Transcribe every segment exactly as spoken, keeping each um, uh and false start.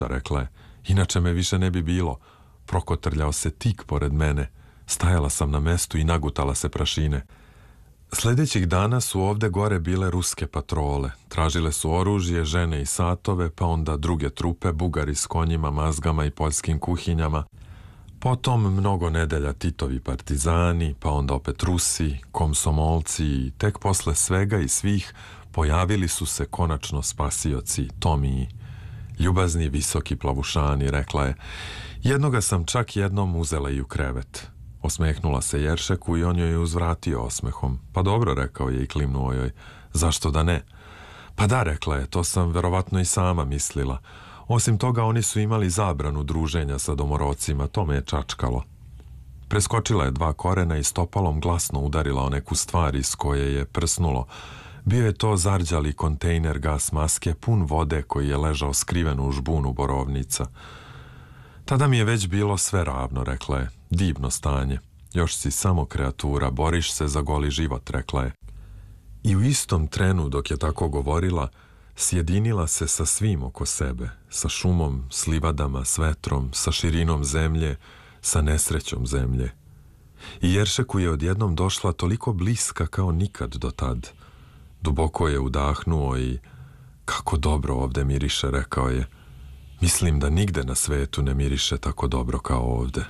rekla je. Inače me više ne bi bilo. Prokotrljao se tik pored mene. Stajala sam na mestu i nagutala se prašine. Sljedećih dana su ovde gore bile ruske patrole. Tražile su oružje, žene i satove, pa onda druge trupe, Bugari s konjima, mazgama i poljskim kuhinjama. Potom mnogo nedelja Titovi partizani, pa onda opet Rusi, komsomolci i tek posle svega i svih pojavili su se konačno spasioci, Tomiji. Ljubazni visoki plavušani, rekla je. Jednoga sam čak jednom uzela i u krevet. Osmehnula se Jeršeku i on joj je uzvratio osmehom. Pa dobro, rekao je i klimnuo joj. Zašto da ne? Pa da, rekla je, to sam verovatno i sama mislila. Osim toga, oni su imali zabranu druženja sa domorocima, to me je čačkalo. Preskočila je dva korena i stopalom glasno udarila o neku stvar iz koje je prsnulo. Bio je to zarđali kontejner gas maske pun vode koji je ležao skriven u žbunu borovnica. Tada mi je već bilo sve ravno, rekla je. Divno stanje. Još si samo kreatura, boriš se za goli život, rekla je. I u istom trenu dok je tako govorila, sjedinila se sa svim oko sebe, sa šumom, s livadama, s vetrom, sa širinom zemlje, sa nesrećom zemlje. I Jeršeku je odjednom došla toliko bliska kao nikad do tad. Duboko je udahnuo i kako dobro ovde miriše, rekao je. Mislim da nigde na svetu ne miriše tako dobro kao ovde.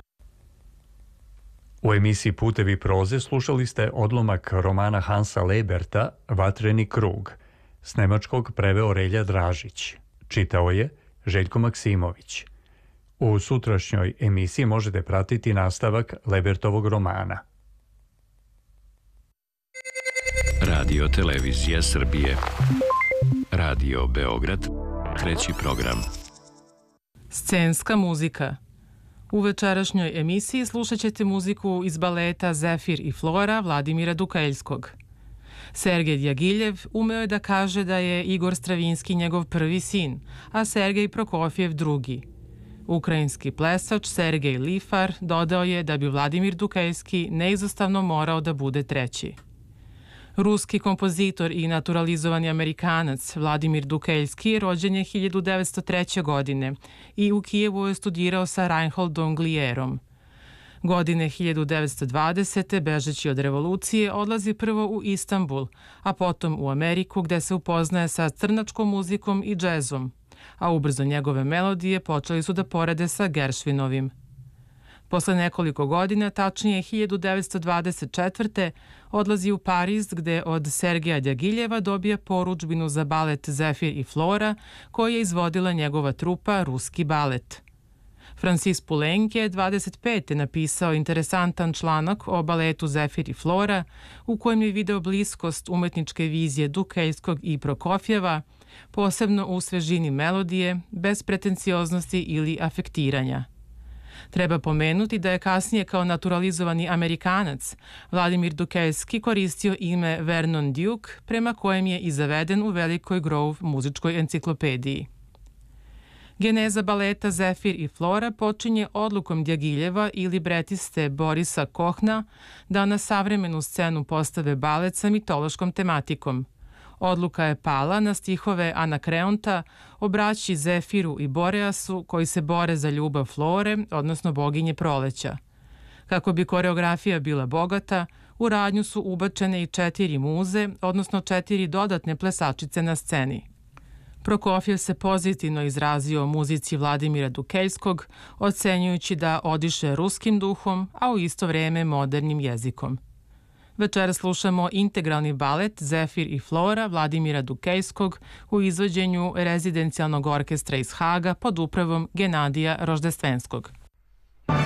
U emisiji Putevi proze slušali ste odlomak romana Hansa Leberta Vatreni krug. S nemačkog preveo Relja Dražić. Čitao je Željko Maksimović. U sutrašnjoj emisiji možete pratiti nastavak Lebertovog romana. Radio Televizija Srbije. Radio Beograd. Treći program. Scenska muzika. U večerašnjoj emisiji slušat ćete muziku iz baleta Zefir i Flora Vladimira Dukaljskog. Sergej Djagiljev umeo je da kaže da je Igor Stravinski njegov prvi sin, a Sergej Prokofjev drugi. Ukrajinski plesač Sergej Lifar dodao je da bi Vladimir Dukaljski neizostavno morao da bude treći. Ruski kompozitor i naturalizovani Amerikanac Vladimir Dukaljski rođen je hiljadu devetsto treće. godine i u Kijevu je studirao sa Reinholdom Glierom. Godine hiljadu devetsto dvadesete. bežeći od revolucije odlazi prvo u Istanbul, a potom u Ameriku gde se upoznaje sa crnačkom muzikom i džezom, a ubrzo njegove melodije počeli su da porede sa Gershwinovim. Posle nekoliko godina, tačnije hiljadu devetsto dvadeset četvrte. odlazi u Pariz gde od Sergeja Djagiljeva dobija porudžbinu za balet Zefir i Flora koju je izvodila njegova trupa Ruski balet. Francis Poulenc je dvadeset pete. napisao interesantan članak o baletu Zefir i Flora u kojem je video bliskost umetničke vizije Dukaljskog i Prokofjeva, posebno u svežini melodije, bez pretencioznosti ili afektiranja. Treba pomenuti da je kasnije kao naturalizovani Amerikanac Vladimir Dukaljski koristio ime Vernon Duke, prema kojem je i zaveden u Velikoj Grove muzičkoj enciklopediji. Geneza baleta Zefir i Flora počinje odlukom Djagiljeva i libretiste Borisa Kohna da na savremenu scenu postave balet sa mitološkom tematikom. Odluka je pala na stihove Anakreonta o braći Zefiru i Boreasu koji se bore za ljubav Flore, odnosno boginje proleća. Kako bi koreografija bila bogata, u radnju su ubačene i četiri muze, odnosno četiri dodatne plesačice na sceni. Prokofjev se pozitivno izrazio o muzici Vladimira Dukaljskog, ocenjujući da odiše ruskim duhom, a u isto vreme modernim jezikom. Večera slušamo integralni balet Zefir i Flora Vladimira Dukaljskog u izvođenju rezidencijalnog orkestra iz Haga pod upravom Genadija Roždestvenskog.